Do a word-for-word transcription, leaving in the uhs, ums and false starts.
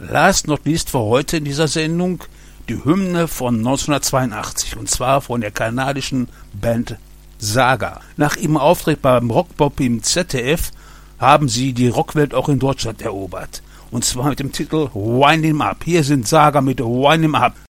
Last not least für heute in dieser Sendung die Hymne von neunzehnhundertzweiundachtzig, und zwar von der kanadischen Band Saga. Nach ihrem Auftritt beim Rockpop im Z D F haben sie die Rockwelt auch in Deutschland erobert. Und zwar mit dem Titel Wind 'Em Up. Hier sind Saga mit Wind 'Em Up.